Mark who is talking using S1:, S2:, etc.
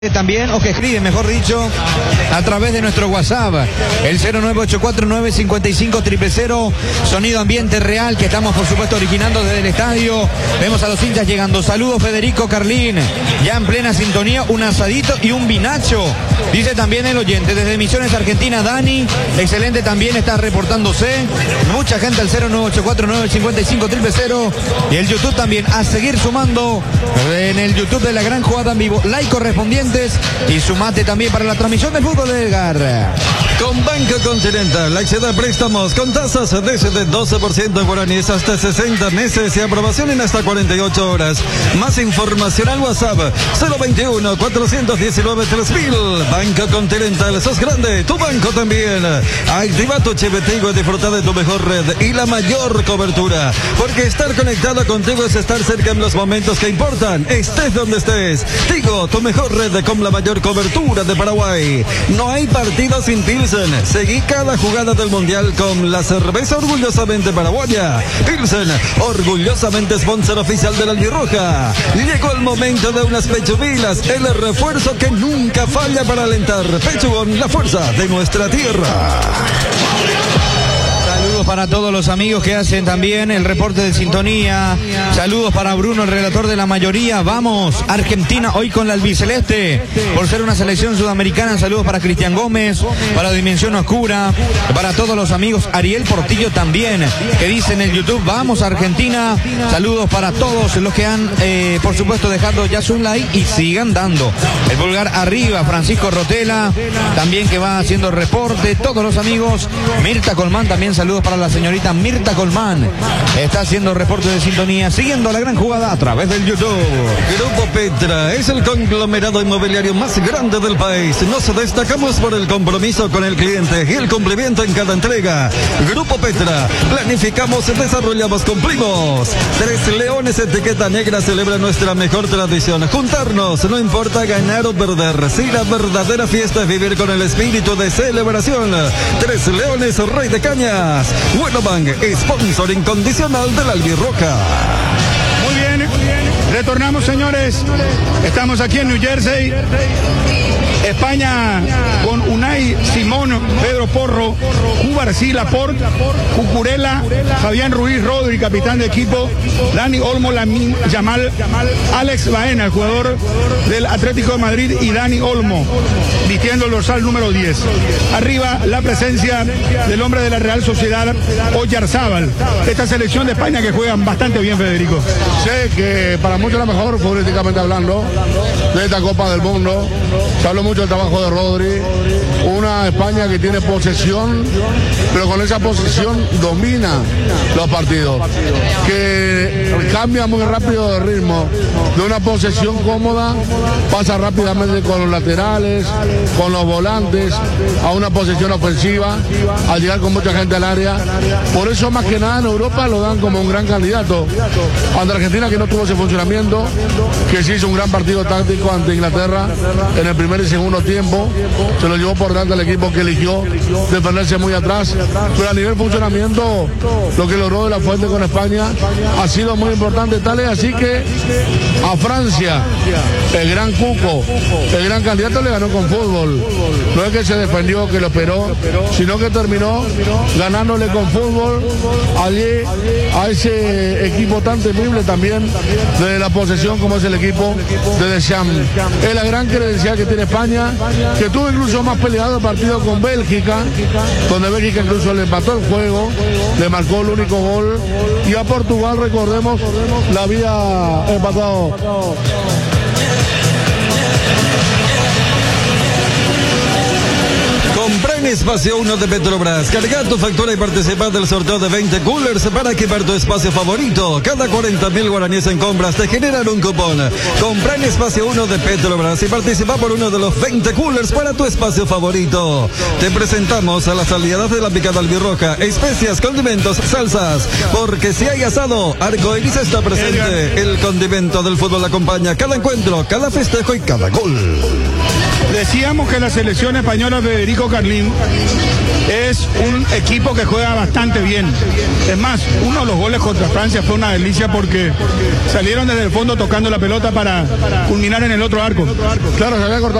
S1: También, o que escriben, mejor dicho, a través de nuestro WhatsApp, el 09849550000, sonido ambiente real que estamos por supuesto originando desde el estadio. Vemos a los hinchas llegando. Saludos Federico Carlín, ya en plena sintonía, un asadito y un vinacho, dice también el oyente. Desde Misiones Argentina, Dani, excelente también está reportándose. Mucha gente al 09849550000 y el YouTube también, a seguir sumando en el YouTube de La Gran Jugada en Vivo, like correspondiente y sumate también para la transmisión del fútbol de Edgar.
S2: Con Banco Continental, acceda a préstamos con tasas desde 12% en guaraníes hasta 60 meses y aprobación en hasta 48 horas. Más información al WhatsApp 021-419-3000. Banco Continental, sos grande, tu banco también. Activa tu chip Tigo y disfruta de tu mejor red y la mayor cobertura. Porque estar conectado contigo es estar cerca en los momentos que importan. Estés donde estés. Tigo, tu mejor red con la mayor cobertura de Paraguay. No hay partido sin Pilsen. Seguí cada jugada del Mundial con la cerveza orgullosamente paraguaya. Pilsen, orgullosamente sponsor oficial de la Albirroja. Llegó el momento de unas pechuguilas, el refuerzo que nunca falla para alentar. Pechugón, la fuerza de nuestra tierra.
S1: Saludos para todos los amigos que hacen también el reporte de sintonía. Saludos para Bruno, el relator de la mayoría. Vamos, Argentina hoy con la albiceleste, por ser una selección sudamericana. Saludos para Cristian Gómez, para Dimensión Oscura, para todos los amigos. Ariel Portillo también, que dice en el YouTube, vamos Argentina. Saludos para todos los que han, por supuesto, dejado ya su like y sigan dando el pulgar arriba. Francisco Rotela, también que va haciendo reporte. Todos los amigos. Mirta Colmán también, saludos para la señorita Mirta Colmán, está haciendo reporte de sintonía, siguiendo La Gran Jugada a través del YouTube.
S2: Grupo Petra es el conglomerado inmobiliario más grande del país. Nos destacamos por el compromiso con el cliente y el cumplimiento en cada entrega. Grupo Petra, planificamos, desarrollamos, cumplimos. Tres Leones etiqueta negra celebra nuestra mejor tradición. Juntarnos, no importa ganar o perder. Si la verdadera fiesta es vivir con el espíritu de celebración. Tres Leones, Rey de Cañas. Buenobank, sponsor incondicional de la Albirroja.
S3: Muy bien, retornamos, señores. Estamos aquí en New Jersey, España, con Unai Simón, Pedro Porro, Cuba García Laporte, Cucurella, Fabián Ruiz Rodri, capitán de equipo, Dani Olmo, Lamin Yamal, Alex Baena, el jugador del Atlético de Madrid, y Dani Olmo, vistiendo el dorsal número 10. Arriba la presencia del hombre de la Real Sociedad, Oyarzábal. Esta selección de España que juegan bastante bien, Federico.
S4: Sé que para muchos la mejor, políticamente hablando, de esta Copa del Mundo. Se habló mucho del trabajo de Rodri. Una España que tiene posesión, pero con esa posesión domina los partidos. Que cambia muy rápido de ritmo. De una posesión cómoda, pasa rápidamente con los laterales, con los volantes, a una posesión ofensiva, al llegar con mucha gente al área. Por eso, más que nada, en Europa lo dan como un gran candidato. Ante Argentina, que no tuvo ese funcionamiento, que sí hizo un gran partido táctico ante Inglaterra en el primer y segundo tiempo, se lo llevó por delante al equipo que eligió defenderse muy atrás, pero a nivel funcionamiento, lo que logró De La Fuente con España ha sido muy importante, tal es así que a Francia, el gran Cuco, el gran candidato, le ganó con fútbol. No es que se defendió, que lo esperó, sino que terminó ganándole con fútbol allí a ese equipo tan temible también de la posesión como es el equipo de Deschamps. Es la gran credencial que tiene España, que tuvo incluso más peleado el partido con Bélgica, donde Bélgica incluso le empató el juego, le marcó el único gol, y a Portugal, recordemos, la había empatado.
S2: Compra en Espacio 1 de Petrobras. Carga tu factura y participa del sorteo de 20 coolers para equipar tu espacio favorito. Cada 40.000 guaraníes en compras te generan un cupón. Compra en Espacio 1 de Petrobras y participa por uno de los 20 coolers para tu espacio favorito. Te presentamos a las aliadas de la picada albirroja, especias, condimentos, salsas. Porque si hay asado, Arcoiris está presente. El condimento del fútbol acompaña cada encuentro, cada festejo y cada gol.
S3: Decíamos que la selección española Federico Carlín es un equipo que juega bastante bien. Es más, uno de los goles contra Francia fue una delicia porque salieron desde el fondo tocando la pelota para culminar en el otro arco.
S4: Claro, se había cortado